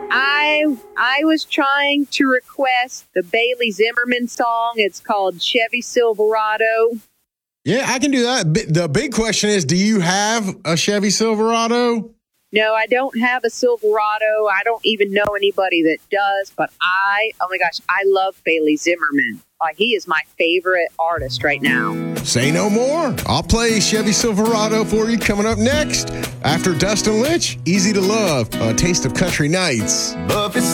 I was trying to request the Bailey Zimmerman song. It's called Chevy Silverado. Yeah, I can do that. The big question is, do you have a Chevy Silverado? No, I don't have a Silverado. I don't even know anybody that does, but oh my gosh, I love Bailey Zimmerman. He is my favorite artist right now. Say no more. I'll play Chevy Silverado for you coming up next. After Dustin Lynch, Easy to Love, A Taste of Country Nights.